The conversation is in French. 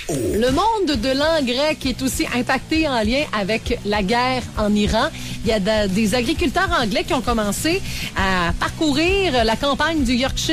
Le monde de l'engrais qui est aussi impacté en lien avec la guerre en Iran. Il y a des agriculteurs anglais qui ont commencé à parcourir la campagne du Yorkshire